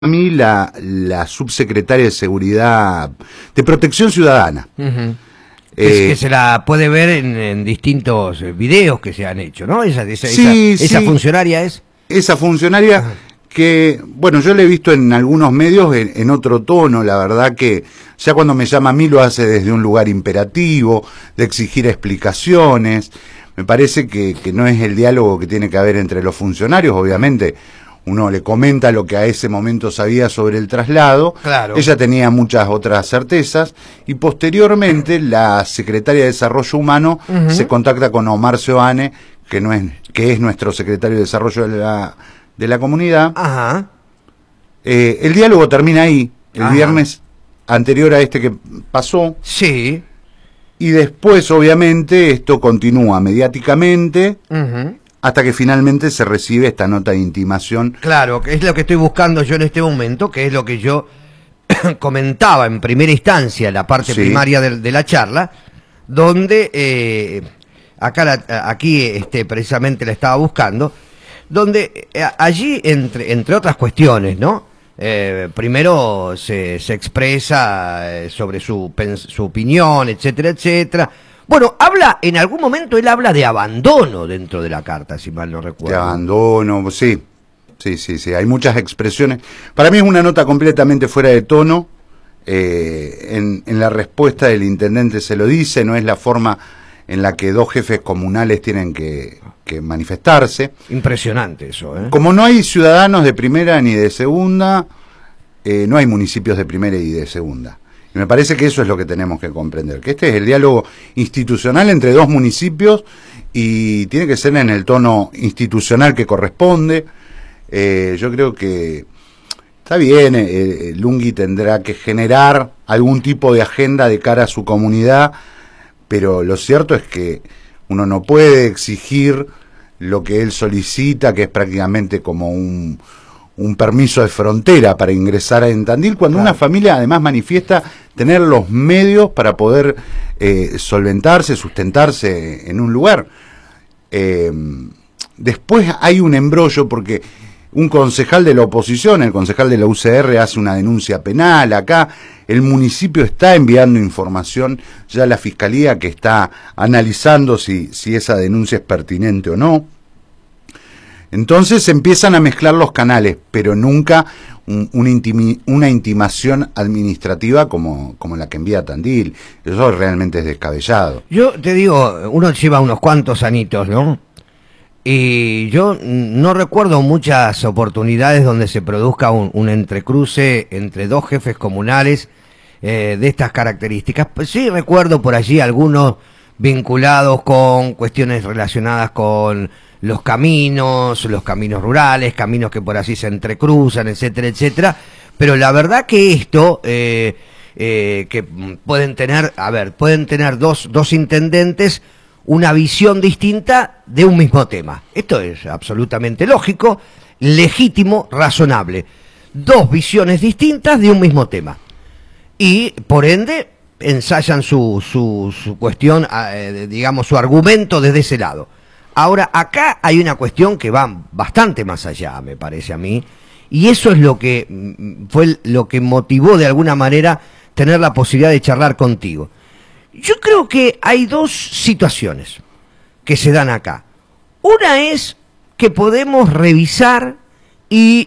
a mí la subsecretaria de Seguridad, de Protección Ciudadana. Que se la puede ver en distintos videos que se han hecho, ¿no? Esa funcionaria es. Esa funcionaria que, bueno, yo la he visto en algunos medios en otro tono, la verdad que ya cuando me llama a mí lo hace desde un lugar imperativo, de exigir explicaciones. Me parece que no es el diálogo que tiene que haber entre los funcionarios, obviamente. Uno le comenta lo que a ese momento sabía sobre el traslado. Claro. Ella tenía muchas otras certezas. Y posteriormente la secretaria de Desarrollo Humano se contacta con Omar Seoane, que es nuestro secretario de Desarrollo de la comunidad. El diálogo termina ahí, el viernes anterior a este que pasó. Sí. Y después, obviamente, esto continúa mediáticamente. Hasta que finalmente se recibe esta nota de intimación. Claro, que es lo que estoy buscando yo en este momento, que es lo que yo comentaba en primera instancia, en la parte primaria de la charla, donde aquí precisamente la estaba buscando, donde allí, entre otras cuestiones, ¿no? Primero se expresa sobre su opinión, etcétera, etcétera. Bueno, en algún momento él habla de abandono dentro de la carta, si mal no recuerdo. De abandono, sí, hay muchas expresiones. Para mí es una nota completamente fuera de tono. En la respuesta del intendente se lo dice, no es la forma en la que dos jefes comunales tienen que manifestarse. Impresionante eso, ¿eh? Como no hay ciudadanos de primera ni de segunda, no hay municipios de primera y de segunda. Y me parece que eso es lo que tenemos que comprender, que este es el diálogo institucional entre dos municipios y tiene que ser en el tono institucional que corresponde. Yo creo que está bien, Lungui tendrá que generar algún tipo de agenda de cara a su comunidad, pero lo cierto es que uno no puede exigir lo que él solicita, que es prácticamente como un permiso de frontera para ingresar en Tandil, cuando una familia además manifiesta tener los medios para poder solventarse, sustentarse en un lugar. Después hay un embrollo porque un concejal de la oposición, el concejal de la UCR, hace una denuncia penal. Acá el municipio está enviando información ya a la fiscalía, que está analizando si esa denuncia es pertinente o no. Entonces empiezan a mezclar los canales, pero nunca una intimación administrativa como la que envía Tandil. Eso realmente es descabellado. Yo te digo, uno lleva unos cuantos añitos, ¿no? Y yo no recuerdo muchas oportunidades donde se produzca un entrecruce entre dos jefes comunales de estas características. Pues sí recuerdo por allí algunos vinculados con cuestiones relacionadas con los caminos rurales, caminos que por así se entrecruzan, etcétera, etcétera. Pero la verdad que esto, que pueden tener dos intendentes una visión distinta de un mismo tema. Esto es absolutamente lógico, legítimo, razonable. Dos visiones distintas de un mismo tema. Y, por ende, ensayan su cuestión, digamos, su argumento desde ese lado. Ahora, acá hay una cuestión que va bastante más allá, me parece a mí, y eso es lo que fue lo que motivó de alguna manera tener la posibilidad de charlar contigo. Yo creo que hay dos situaciones que se dan acá. Una es que podemos revisar y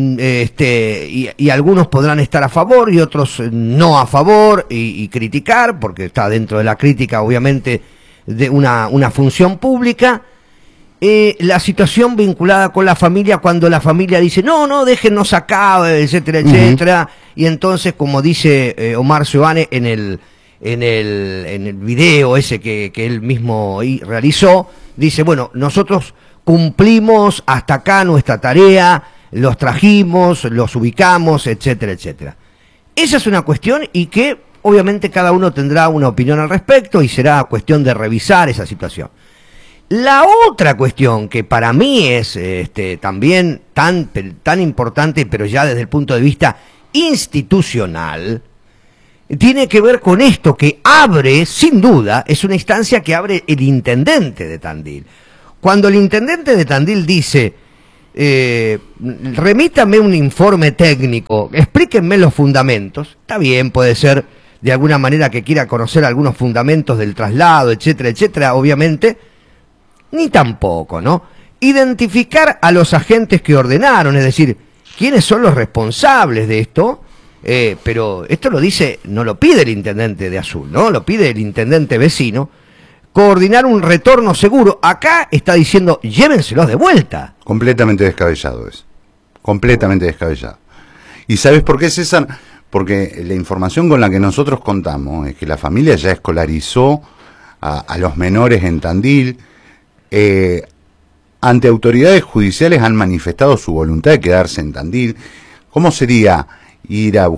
algunos podrán estar a favor y otros no a favor y criticar, porque está dentro de la crítica, obviamente, de una función pública, la situación vinculada con la familia, cuando la familia dice no, déjennos acá, etcétera, etcétera, y entonces, como dice Omar Seoane en el video ese que él mismo realizó, dice, bueno, nosotros cumplimos hasta acá nuestra tarea, los trajimos, los ubicamos, etcétera, etcétera. Esa es una cuestión y que obviamente cada uno tendrá una opinión al respecto y será cuestión de revisar esa situación. La otra cuestión que para mí es también tan importante, pero ya desde el punto de vista institucional, tiene que ver con esto que abre, sin duda, es una instancia que abre el intendente de Tandil. Cuando el intendente de Tandil dice, remítame un informe técnico, explíquenme los fundamentos. Está bien, puede ser de alguna manera que quiera conocer algunos fundamentos del traslado, etcétera, etcétera, obviamente, ni tampoco, ¿no? Identificar a los agentes que ordenaron, es decir, quiénes son los responsables de esto, pero esto lo dice, no lo pide el intendente de Azul, ¿no? Lo pide el intendente vecino. Coordinar un retorno seguro. Acá está diciendo, llévenselos de vuelta. Completamente descabellado es. Completamente descabellado. ¿Y sabes por qué, César? Porque la información con la que nosotros contamos es que la familia ya escolarizó a los menores en Tandil. Ante autoridades judiciales han manifestado su voluntad de quedarse en Tandil. ¿Cómo sería ir a